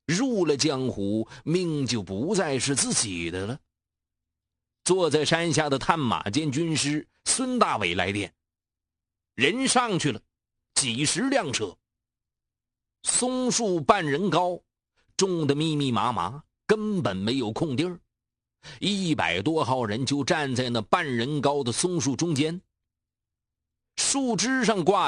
入了江湖，命就不再是自己的了。坐在山下的探马监军师孙大伟来电，人上去了，几十辆车。松树半人高，种得密密麻麻，根本没有空地儿。100多号人就站在那半人高的松树中间，树枝上挂